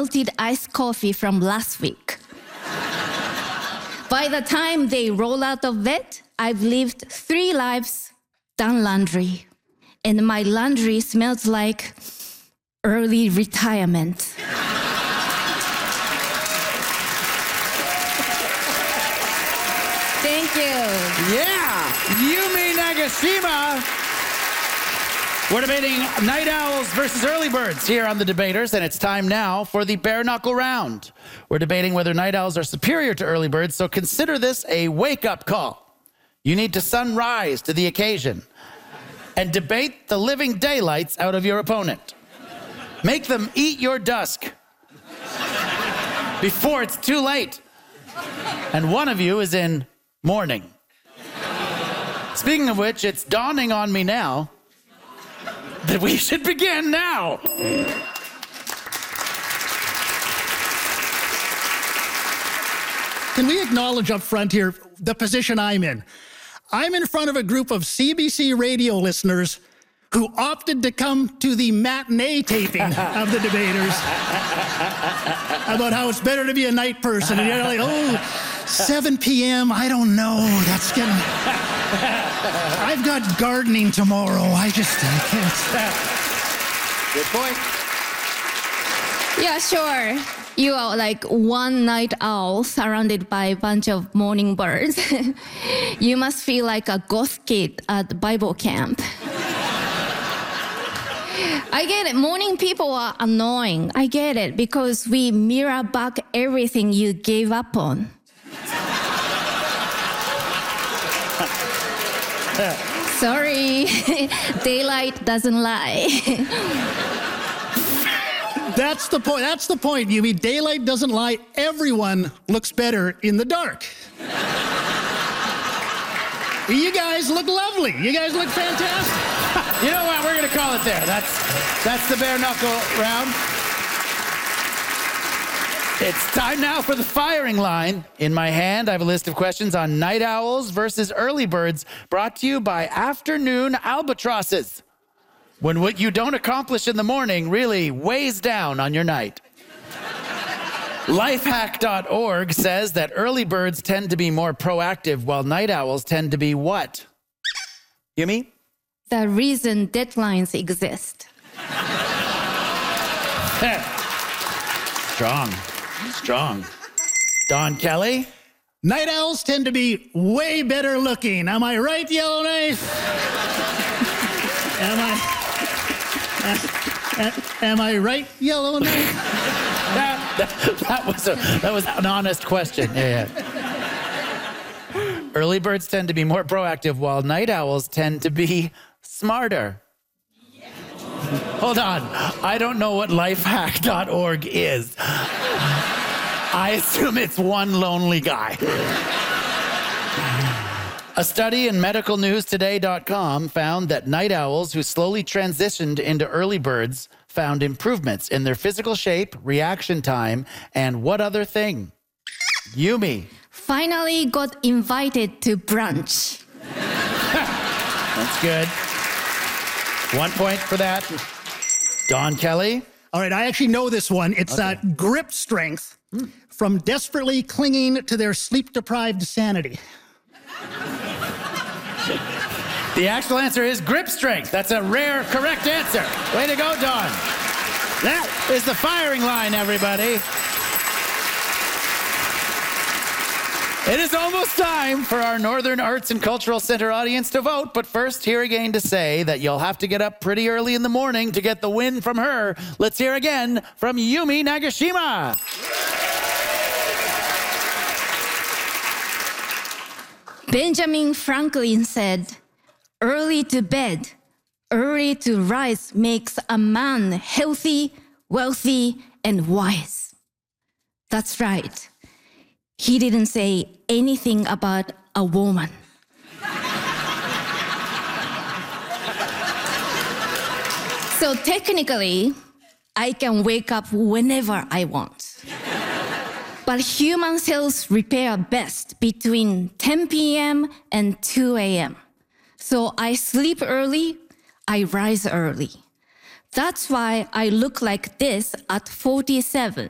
melted iced coffee from last week. By the time they roll out of bed, I've lived 3 lives, done laundry, and my laundry smells like early retirement. Thank you. Yeah, Yumi Nagashima. We're debating night owls versus early birds here on The Debaters, and it's time now for the bare knuckle round. We're debating whether night owls are superior to early birds, so consider this a wake-up call. You need to sunrise to the occasion and debate the living daylights out of your opponent. Make them eat your dusk before it's too late. And one of you is in mourning. Speaking of which, it's dawning on me now that we should begin now. Can we acknowledge up front here the position I'm in? I'm in front of a group of CBC radio listeners who opted to come to the matinee taping of The Debaters about how it's better to be a night person. And you're like, oh, 7 p.m., I don't know. That's getting... I've got gardening tomorrow. I can't. Good point. Yeah, sure. You are like one night owl surrounded by a bunch of morning birds. You must feel like a goth kid at Bible camp. I get it. Morning people are annoying. I get it, because we mirror back everything you gave up on. Sorry, daylight doesn't lie. That's the point. That's the point, Yumi. Daylight doesn't lie. Everyone looks better in the dark. You guys look lovely. You guys look fantastic. You know what? We're going to call it there. That's the bare knuckle round. It's time now for the firing line. In my hand, I have a list of questions on night owls versus early birds, brought to you by Afternoon Albatrosses, when what you don't accomplish in the morning really weighs down on your night. Lifehack.org says that early birds tend to be more proactive, while night owls tend to be what? Yumi? The reason deadlines exist. Strong. Don Kelly? Night owls tend to be way better looking. Am I right, Yellowknife? Am I right, Yellowknife? That was an honest question. Yeah. Early birds tend to be more proactive, while night owls tend to be smarter. Hold on. I don't know what lifehack.org is. I assume it's one lonely guy. A study in medicalnewstoday.com found that night owls who slowly transitioned into early birds found improvements in their physical shape, reaction time, and what other thing? Yumi. Finally got invited to brunch. That's good. 1 point for that. Don Kelly. All right, I actually know this one. It's grip strength from desperately clinging to their sleep-deprived sanity. The actual answer is grip strength. That's a rare, correct answer. Way to go, Don. That is the firing line, everybody. It is almost time for our Northern Arts and Cultural Center audience to vote, but first, here again to say that you'll have to get up pretty early in the morning to get the win from her. Let's hear again from Yumi Nagashima. Benjamin Franklin said, "Early to bed, early to rise makes a man healthy, wealthy, and wise." That's right. He didn't say anything about a woman. So technically, I can wake up whenever I want. But human cells repair best between 10 p.m. and 2 a.m. So I sleep early, I rise early. That's why I look like this at 47.